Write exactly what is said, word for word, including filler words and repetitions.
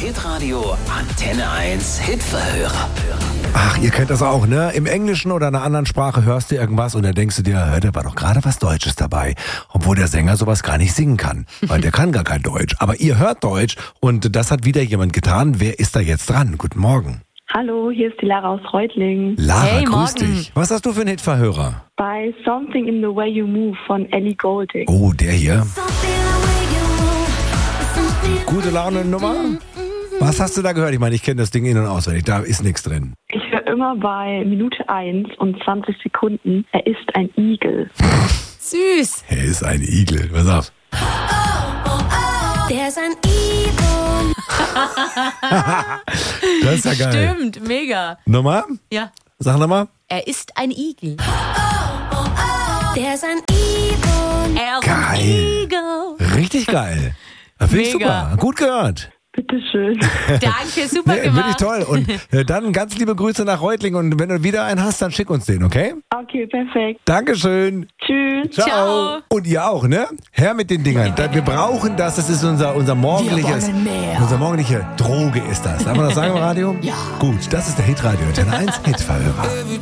Hitradio Antenne eins Hitverhörer. Ach, ihr kennt das auch, ne? Im Englischen oder einer anderen Sprache hörst du irgendwas und dann denkst du dir, hör, da war doch gerade was Deutsches dabei. Obwohl der Sänger sowas gar nicht singen kann, weil der kann gar kein Deutsch. Aber ihr hört Deutsch und das hat wieder jemand getan. Wer ist da jetzt dran? Guten Morgen. Hallo, hier ist die Lara aus Reutlingen. Lara, Hey, grüß morgen. dich. Was hast du für einen Hitverhörer? Bei Something in the Way You Move von Ellie Goulding. Oh, der hier. Gute Laune Nummer. Was hast du da gehört? Ich meine, ich kenne das Ding in- und auswendig. Da ist nichts drin. Ich höre immer bei Minute eins und zwanzig Sekunden, er ist ein Igel. Süß. Er ist ein Igel. Pass auf. Der ist ein Igel. Das ist ja geil. Stimmt, mega. Nochmal? Ja. Sag nochmal. Er ist ein Igel. Der ist ein Igel. Er ist Geil. ein Igel. Richtig geil. Finde ich Mega. super. Gut gehört. Bitteschön. Danke, super Nee, wirklich gemacht. toll. Und äh, dann ganz liebe Grüße nach Reutlingen. Und wenn du wieder einen hast, dann schick uns den, okay? Okay, perfekt. Dankeschön. Tschüss. Ciao. Ciao. Und ihr auch, ne? Her mit den Dingern. Da- Wir brauchen das. Das ist unser, unser morgendliches. Unser morgendliche Droge ist das. Darf man das sagen im Radio? Ja. Gut, das ist der Hitradio. Antenne eins Hitverhörer.